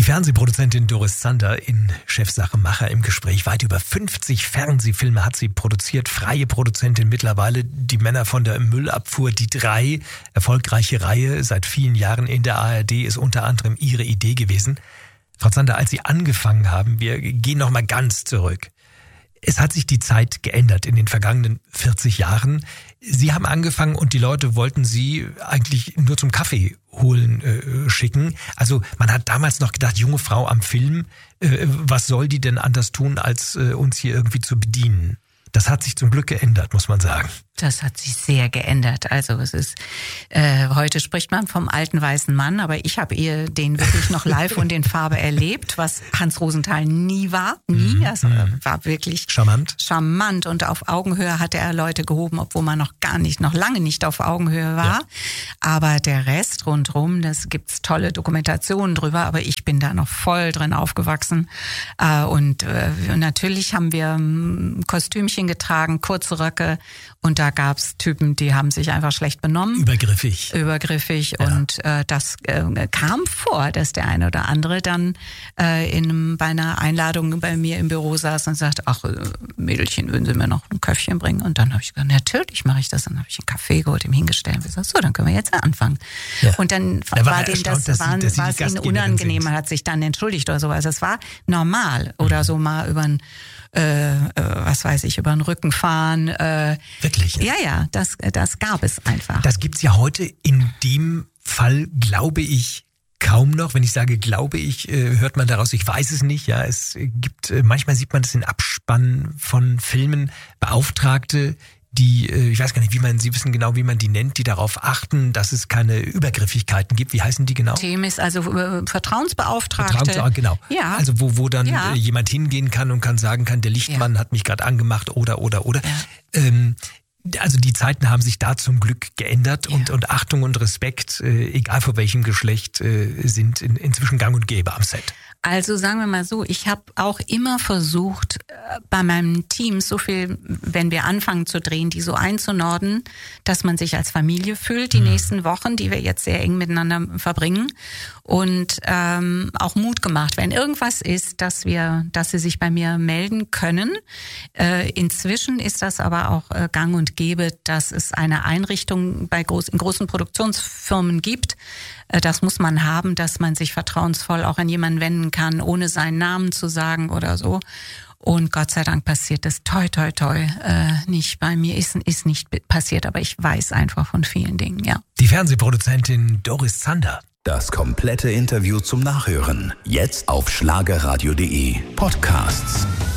Fernsehproduzentin Doris Zander in Chefsache Macher im Gespräch. Weit über 50 Fernsehfilme hat sie produziert. Freie Produzentin mittlerweile. Die Männer von der Müllabfuhr, die 3. Erfolgreiche Reihe seit vielen Jahren in der ARD ist unter anderem ihre Idee gewesen. Frau Zander, als Sie angefangen haben, wir gehen noch mal ganz zurück. Es hat sich die Zeit geändert in den vergangenen 40 Jahren. Sie haben angefangen und die Leute wollten Sie eigentlich nur zum Kaffee holen schicken. Also man hat damals noch gedacht, junge Frau am Film, was soll die denn anders tun, als uns hier irgendwie zu bedienen? Das hat sich zum Glück geändert, muss man sagen. Das hat sich sehr geändert. Also es ist, heute spricht man vom alten weißen Mann, aber ich habe den wirklich noch live und in Farbe erlebt, was Hans Rosenthal nie war. Nie. Also war wirklich charmant und auf Augenhöhe hatte er Leute gehoben, obwohl man noch lange nicht auf Augenhöhe war. Ja. Aber der Rest rundherum, das gibt's tolle Dokumentationen drüber, aber ich bin da noch voll drin aufgewachsen. Und natürlich haben wir Kostümchen getragen, kurze Röcke, und da gab's Typen, die haben sich einfach schlecht benommen. Übergriffig. Ja. Und das kam vor, dass der eine oder andere dann bei einer Einladung bei mir im Büro saß und sagte, ach Mädelchen, würden Sie mir noch ein Köpfchen bringen? Und dann habe ich gesagt, natürlich mache ich das. Dann habe ich einen Kaffee geholt, ihm hingestellt und gesagt, so, dann können wir jetzt anfangen. Ja. Und dann war es ihnen unangenehm, man hat sich dann entschuldigt oder so. Also es war normal. Oder so mal über ein über den Rücken fahren. Wirklich? Ja, das gab es einfach. Das gibt's ja heute in dem Fall, glaube ich, kaum noch. Wenn ich sage, glaube ich, hört man daraus, ich weiß es nicht. Ja, es gibt, manchmal sieht man das in Abspannen von Filmen, Beauftragte, die, ich weiß gar nicht, Sie wissen genau, wie man die nennt, die darauf achten, dass es keine Übergriffigkeiten gibt. Wie heißen die genau? Themis, also Vertrauensbeauftragte. Genau. Ja. Also wo dann jemand hingehen kann und sagen kann, der Lichtmann hat mich gerade angemacht oder. Ja. Also die Zeiten haben sich da zum Glück geändert und Achtung und Respekt, egal vor welchem Geschlecht, sind inzwischen gang und gäbe am Set. Also sagen wir mal so, ich habe auch immer versucht, bei meinem Team so viel, wenn wir anfangen zu drehen, die so einzunorden, dass man sich als Familie fühlt, die nächsten Wochen, die wir jetzt sehr eng miteinander verbringen, und auch Mut gemacht, wenn irgendwas ist, dass sie sich bei mir melden können. Inzwischen ist das aber auch gang und gäbe, dass es eine Einrichtung in großen Produktionsfirmen gibt. Das muss man haben, dass man sich vertrauensvoll auch an jemanden wenden kann, ohne seinen Namen zu sagen oder so. Und Gott sei Dank passiert das toi nicht. Bei mir ist nicht passiert, aber ich weiß einfach von vielen Dingen, ja. Die Fernsehproduzentin Doris Zander. Das komplette Interview zum Nachhören. Jetzt auf schlagerradio.de Podcasts.